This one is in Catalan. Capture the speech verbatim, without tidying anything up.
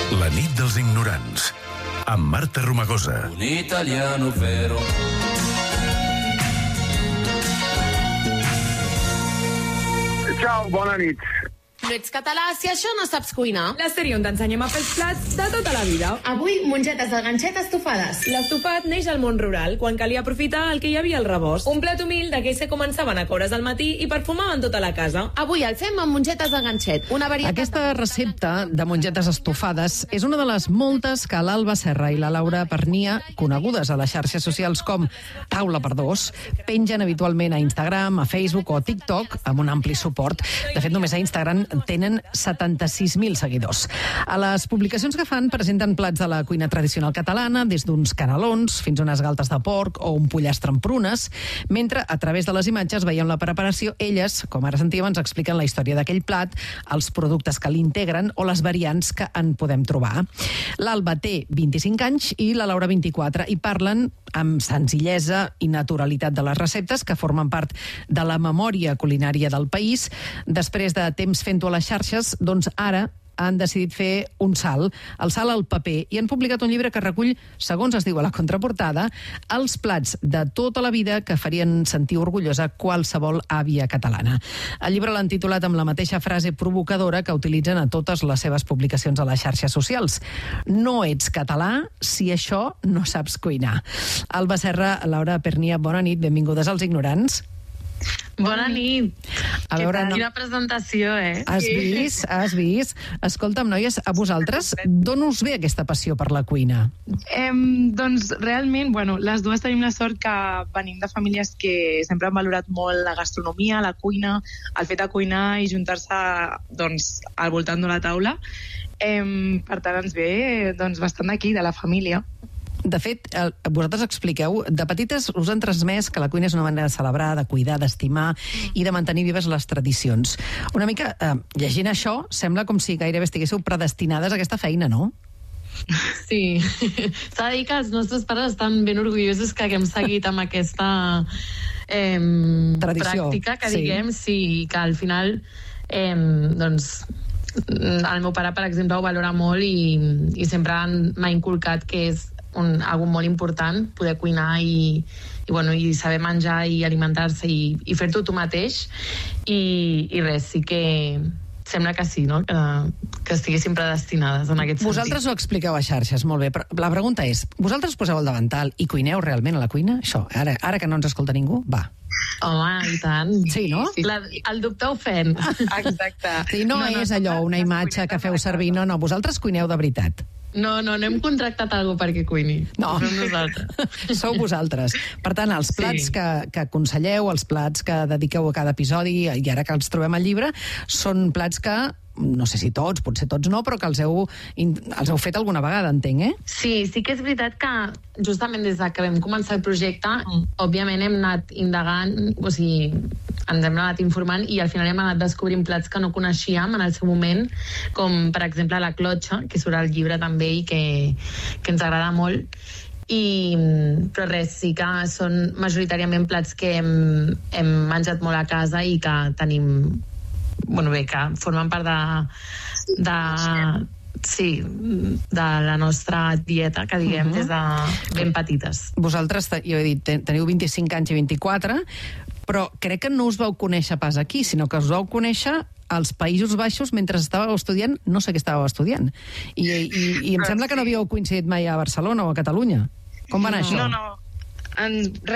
La nit dels ignorants, amb Marta Romagosa. Un italiano vero. Ciao, bona nit. No ets català si això no saps cuinar. L'Esteri on t'ensenyem a fer els plats de tota la vida. Avui, mongetes de ganxet estofades. L'estofat neix al món rural, quan calia aprofitar el que hi havia al rebost. Un plat humil d'aquells que començaven a coure's al matí i perfumaven tota la casa. Avui el fem amb mongetes de ganxet. Una varietat... Aquesta recepta de mongetes estofades és una de les moltes que l'Alba Serra i la Laura Pernia, conegudes a les xarxes socials com Taula per Dos, pengen habitualment a Instagram, a Facebook o a TikTok amb un ampli suport. De fet, només a Instagram tenen setanta-sis mil seguidors. A les publicacions que fan presenten plats de la cuina tradicional catalana, des d'uns canelons fins a unes galtes de porc o un pollastre amb prunes, mentre a través de les imatges veiem la preparació. Elles, com ara sentíem, ens expliquen la història d'aquell plat, els productes que l'integren o les variants que en podem trobar. L'Alba té vint-i-cinc anys i la Laura vint-i-quatre i parlen amb senzillesa i naturalitat de les receptes que formen part de la memòria culinària del país. Després de temps fent-ho a les xarxes, doncs ara han decidit fer un salt, el salt al paper, i han publicat un llibre que recull, segons es diu a la contraportada, els plats de tota la vida que farien sentir orgullosa qualsevol àvia catalana. El llibre l'han titulat amb la mateixa frase provocadora que utilitzen a totes les seves publicacions a les xarxes socials. No ets català si això no saps cuinar. Alba Serra, Laura Pernia, bona nit, benvingudes als Ignorants. Bona nit. A veure, no... Quina presentació, eh? Has vist, has vist. Escolta'm, noies, a vosaltres d'on us ve aquesta passió per la cuina? Eh, doncs realment, bueno, les dues tenim la sort que venim de famílies que sempre han valorat molt la gastronomia, la cuina, el fet de cuinar i juntar-se doncs, al voltant d'una taula. Eh, per tant, ens ve doncs, bastant d'aquí, de la família. De fet, vosaltres expliqueu, de petites us han transmès que la cuina és una manera de celebrar, de cuidar, d'estimar i de mantenir vives les tradicions. Una mica, eh, llegint això, sembla com si gairebé estiguéssiu predestinades a aquesta feina, no? Sí, s'ha de dir que els nostres pares estan ben orgullosos que haguem seguit amb aquesta eh, tradició, pràctica, que sí. diguem, sí, que al final eh, doncs el meu pare, per exemple, ho valora molt i, i sempre m'ha inculcat que és un, algo molt important, poder cuinar i, i, bueno, i saber menjar i alimentar-se i, i fer-ho tu mateix i, i res, sí que sembla que sí, no? que, que estiguéssim predestinades en aquest sentit. Vosaltres ho expliqueu a xarxes, molt bé, però la pregunta és, vosaltres poseu el davantal i cuineu realment a la cuina? Això, ara, ara que no ens escolta ningú, va. Home, i tant. Sí, no? La, el dubte ofèn. Exacte. Sí, no, no, no és allò, una imatge que feu servir, no, no, vosaltres cuineu de veritat. No, no, no hem contractat algú perquè cuini. No, sou vosaltres. Per tant, els plats sí. que, que aconselleu, els plats que dediqueu a cada episodi, i ara que els trobem al llibre, són plats que, no sé si tots, potser tots no, però que els heu, els heu fet alguna vegada, entenc, eh? Sí, sí que és veritat que justament des que vam començar el projecte, mm. òbviament hem anat indagant, o sigui, ens hem anat informant i al final hem anat descobrint plats que no coneixíem en el seu moment, com per exemple la clotxa, que surt al llibre també i que, que ens agrada molt. I, però res, sí que són majoritàriament plats que hem, hem menjat molt a casa i que tenim, bueno bé, que formen part de, de sí, de la nostra dieta, que diguem, uh-huh. des de ben petites. Vosaltres, jo he dit, teniu vint-i-cinc anys i vint-i-quatre, però crec que no us vau conèixer pas aquí, sinó que us vau conèixer als Països Baixos mentre estàveu estudiant, no sé què estàveu estudiant. I, i, i em sembla que no havíeu coincidit mai a Barcelona o a Catalunya. Com va anar això? No, no. En, re,